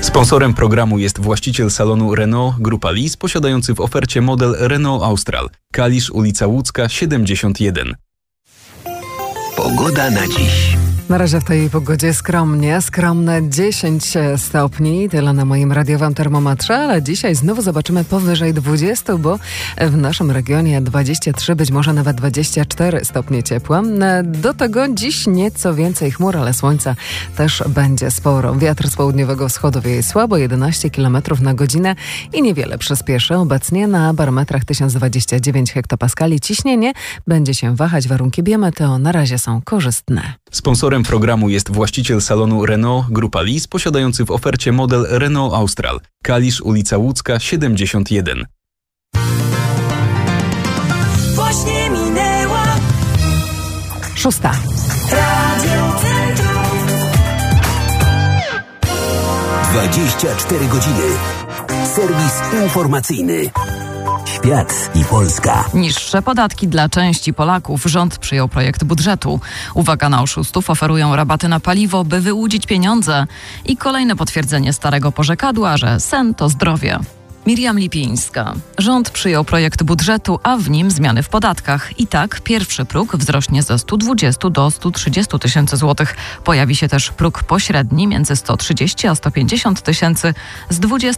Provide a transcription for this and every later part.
Sponsorem programu jest właściciel salonu Renault Grupa Lis, posiadający w ofercie model Renault Austral. Kalisz, ulica Łódzka, 71. Pogoda na dziś. Na razie w tej pogodzie skromne 10 stopni, tyle na moim radiowym termometrze, ale dzisiaj znowu zobaczymy powyżej 20, bo w naszym regionie 23, być może nawet 24 stopnie ciepła. Do tego dziś nieco więcej chmur, ale słońca też będzie sporo. Wiatr z południowego wschodu wieje słabo, 11 km na godzinę i niewiele przyspieszy. Obecnie na barometrach 1029 hektopaskali ciśnienie będzie się wahać. Warunki biometeo na razie są korzystne. Sponsorem programu jest właściciel salonu Renault Grupa Lis, posiadający w ofercie model Renault Austral. Kalisz, ulica Łódzka, 71. Właśnie minęła 6. Radio Centrum. 24 godziny. Serwis informacyjny. Świat i Polska. Niższe podatki dla części Polaków. Rząd przyjął projekt budżetu. Uwaga na oszustów, oferują rabaty na paliwo, by wyłudzić pieniądze. I kolejne potwierdzenie starego porzekadła, że sen to zdrowie. Miriam Lipińska. Rząd przyjął projekt budżetu, a w nim zmiany w podatkach. I tak pierwszy próg wzrośnie ze 120 do 130 tysięcy złotych. Pojawi się też próg pośredni między 130 a 150 tysięcy z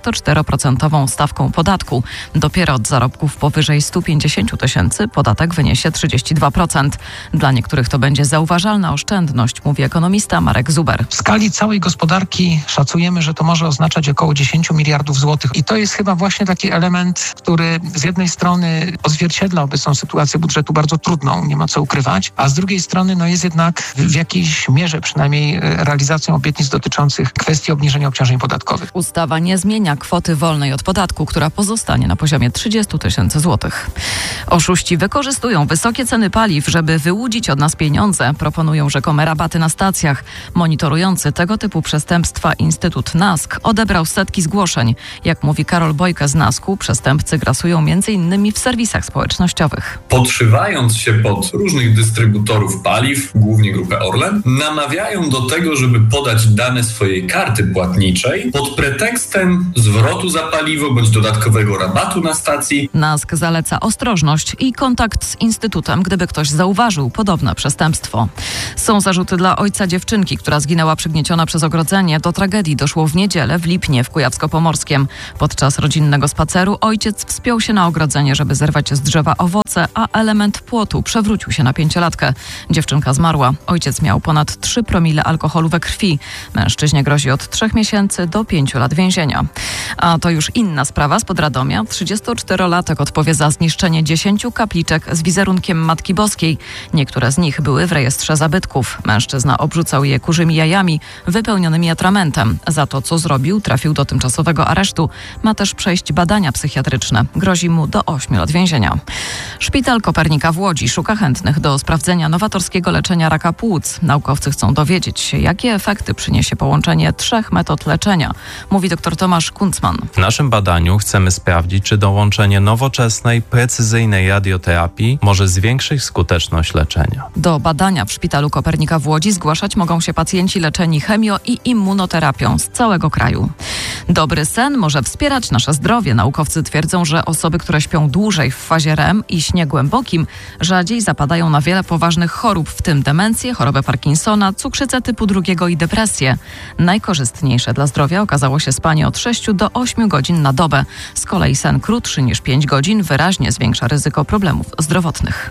24% stawką podatku. Dopiero od zarobków powyżej 150 tysięcy podatek wyniesie 32%. Dla niektórych to będzie zauważalna oszczędność, mówi ekonomista Marek Zuber. W skali całej gospodarki szacujemy, że to może oznaczać około 10 miliardów złotych. I to jest chyba właśnie taki element, który z jednej strony odzwierciedla obecną sytuację budżetu bardzo trudną, nie ma co ukrywać, a z drugiej strony jest jednak w jakiejś mierze przynajmniej realizacją obietnic dotyczących kwestii obniżenia obciążeń podatkowych. Ustawa nie zmienia kwoty wolnej od podatku, która pozostanie na poziomie 30 tysięcy złotych. Oszuści wykorzystują wysokie ceny paliw, żeby wyłudzić od nas pieniądze. Proponują rzekome rabaty na stacjach. Monitorujący tego typu przestępstwa Instytut NASK odebrał setki zgłoszeń. Jak mówi Karol Bojka z NASK-u, przestępcy grasują m.in. w serwisach społecznościowych. Podszywając się pod różnych dystrybutorów paliw, głównie grupę Orlen, namawiają do tego, żeby podać dane swojej karty płatniczej pod pretekstem zwrotu za paliwo bądź dodatkowego rabatu na stacji. NASK zaleca ostrożność i kontakt z Instytutem, gdyby ktoś zauważył podobne przestępstwo. Są zarzuty dla ojca dziewczynki, która zginęła przygnieciona przez ogrodzenie. Do tragedii doszło w niedzielę w Lipnie w Kujawsko-Pomorskiem. Podczas rodzinnego spaceru ojciec wspiął się na ogrodzenie, żeby zerwać z drzewa owoce, a element płotu przewrócił się na 5-latkę. Dziewczynka zmarła. Ojciec miał ponad 3 promile alkoholu we krwi. Mężczyźnie grozi od 3 miesięcy do 5 lat więzienia. A to już inna sprawa spod Radomia. 34-latek odpowie za zniszczenie 10 kapliczek z wizerunkiem Matki Boskiej. Niektóre z nich były w rejestrze zabytków. Mężczyzna obrzucał je kurzymi jajami wypełnionymi atramentem. Za to, co zrobił, trafił do tymczasowego aresztu. Ma też przejść badania psychiatryczne. Grozi mu do 8 lat więzienia. Szpital Kopernika w Łodzi szuka chętnych do sprawdzenia nowatorskiego leczenia raka płuc. Naukowcy chcą dowiedzieć się, jakie efekty przyniesie połączenie 3 metod leczenia, mówi dr Tomasz Kuncman. W naszym badaniu chcemy sprawdzić, czy dołączenie nowoczesnej, precyzyjnej radioterapii może zwiększyć skuteczność leczenia. Do badania w Szpitalu Kopernika w Łodzi zgłaszać mogą się pacjenci leczeni chemio- i immunoterapią z całego kraju. Dobry sen może wspierać nasze zdrowie. Naukowcy twierdzą, że osoby, które śpią dłużej w fazie REM i śnie głębokim, rzadziej zapadają na wiele poważnych chorób, w tym demencję, chorobę Parkinsona, cukrzycę typu 2 i depresję. Najkorzystniejsze dla zdrowia okazało się spanie od 6 do 8 godzin na dobę. Z kolei sen krótszy niż 5 godzin wyraźnie zwiększa ryzyko problemów zdrowotnych.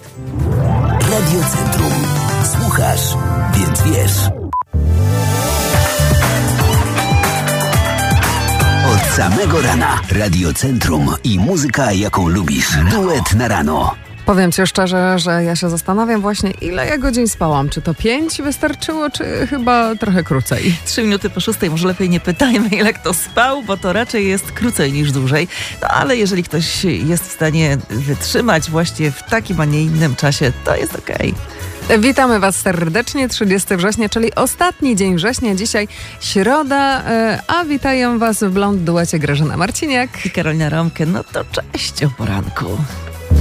Radio Centrum. Słuchasz, więc wiesz. Od samego rana. Radio Centrum i muzyka, jaką lubisz. Duet na rano. Powiem ci szczerze, że ja się zastanawiam właśnie, ile ja godzin spałam. Czy to 5 wystarczyło, czy chyba trochę krócej? 3 minuty po 6, może lepiej nie pytajmy, ile kto spał, bo to raczej jest krócej niż dłużej. No ale jeżeli ktoś jest w stanie wytrzymać właśnie w takim, a nie innym czasie, to jest okej. Witamy Was serdecznie, 30 września, czyli ostatni dzień września, dzisiaj środa, a witają Was w Blond duecie Grażyna Marciniak i Karolina Romke. No to cześć o poranku.